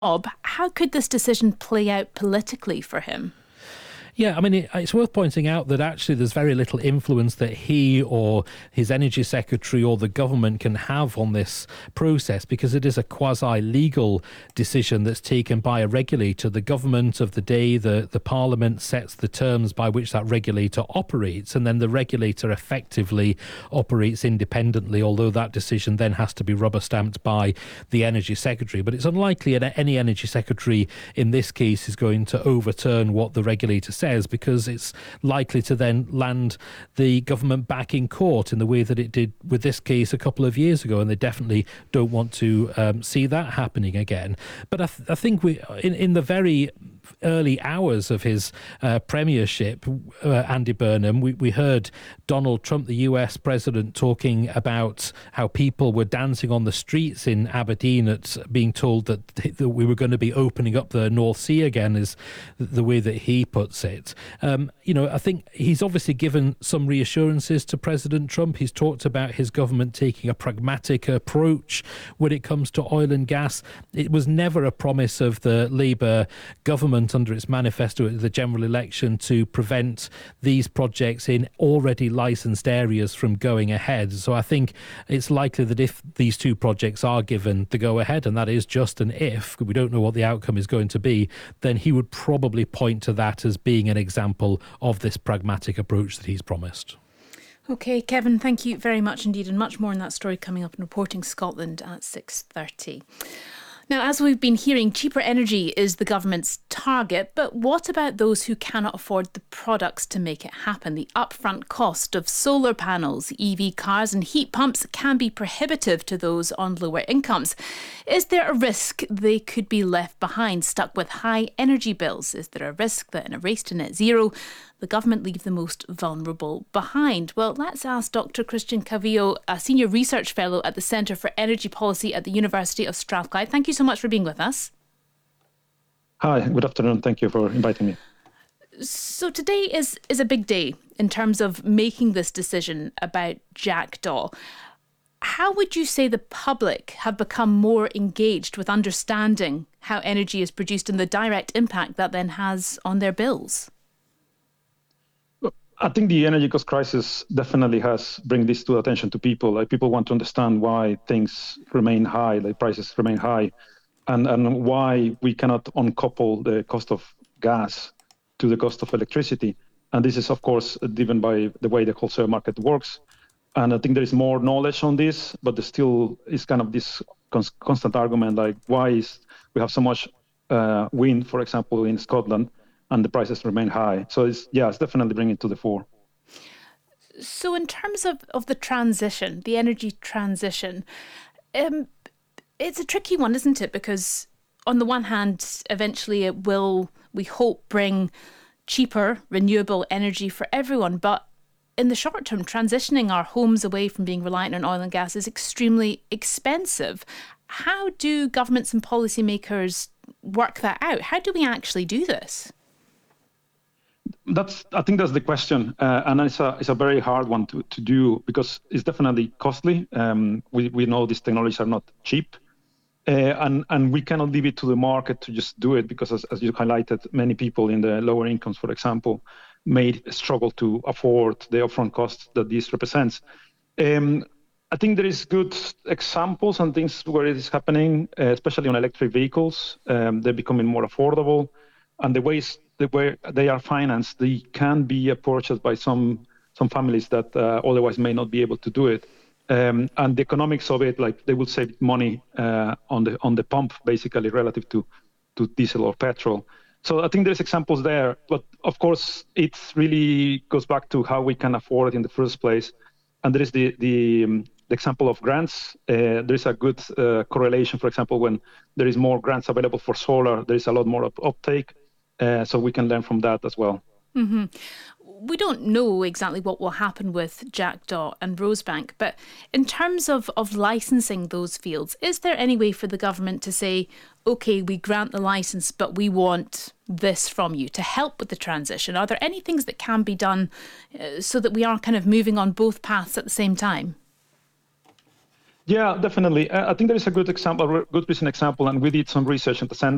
How could this decision play out politically for him? Yeah, I mean, it's worth pointing out that actually there's very little influence that he or his energy secretary or the government can have on this process, because it is a quasi-legal decision that's taken by a regulator. The government of the day, the parliament sets the terms by which that regulator operates, and then the regulator effectively operates independently, although that decision then has to be rubber-stamped by the energy secretary. But it's unlikely that any energy secretary in this case is going to overturn what the regulator says, because it's likely to then land the government back in court in the way that it did with this case a couple of years ago, and they definitely don't want to see that happening again. But I think in the very early hours of his premiership, Andy Burnham, we heard Donald Trump, the US president, talking about how people were dancing on the streets in Aberdeen at being told that we were going to be opening up the North Sea again, is the way that he puts it. I think he's obviously given some reassurances to President Trump. He's talked about his government taking a pragmatic approach when it comes to oil and gas. It was never a promise of the Labour government under its manifesto at the general election to prevent these projects in already licensed areas from going ahead. So I think it's likely that if these two projects are given the go-ahead, and that is just an if, we don't know what the outcome is going to be, then he would probably point to that as being an example of this pragmatic approach that he's promised. OK, Kevin, thank you very much indeed, and much more on that story coming up in Reporting Scotland at 6:30. Now, as we've been hearing, cheaper energy is the government's target, but what about those who cannot afford the products to make it happen? The upfront cost of solar panels, EV cars and heat pumps can be prohibitive to those on lower incomes. Is there a risk they could be left behind, stuck with high energy bills? Is there a risk that in a race to net zero, the government leave the most vulnerable behind? Well, let's ask Dr. Christian Calvillo, a Senior Research Fellow at the Centre for Energy Policy at the University of Strathclyde. Thank you so much for being with us. Hi, good afternoon. Thank you for inviting me. So today is a big day in terms of making this decision about Jackdaw. How would you say the public have become more engaged with understanding how energy is produced and the direct impact that then has on their bills? I think the energy cost crisis definitely has bring this to attention to people. Like, people want to understand why things remain high, like prices remain high, and why we cannot uncouple the cost of gas to the cost of electricity. And this is, of course, driven by the way the wholesale market works. And I think there is more knowledge on this, but there still is kind of this constant argument, like we have so much wind, for example, in Scotland, and the prices remain high. So it's definitely bringing it to the fore. So in terms of the transition, the energy transition, it's a tricky one, isn't it? Because on the one hand, eventually it will, we hope, bring cheaper renewable energy for everyone. But in the short term, transitioning our homes away from being reliant on oil and gas is extremely expensive. How do governments and policymakers work that out? How do we actually do this? I think that's the question, and it's a very hard one to do, because it's definitely costly. We know these technologies are not cheap, and we cannot leave it to the market to just do it, because as you highlighted, many people in the lower incomes, for example, may struggle to afford the upfront costs that this represents. I think there is good examples and things where it is happening, especially on electric vehicles. They're becoming more affordable, and the ways where they are financed, they can be purchased by some families that otherwise may not be able to do it. And the economics of it, like, they will save money on the pump, basically, relative to diesel or petrol. So I think there's examples there, but of course it really goes back to how we can afford it in the first place. And there is the example of grants. There is a good correlation. For example, when there is more grants available for solar, there is a lot more uptake. So we can learn from that as well. Mm-hmm. We don't know exactly what will happen with Jackdaw and Rosebank, but in terms of licensing those fields, is there any way for the government to say, OK, we grant the licence, but we want this from you to help with the transition? Are there any things that can be done so that we are kind of moving on both paths at the same time? Yeah, definitely. I think there is a good example, a good recent example, and we did some research at the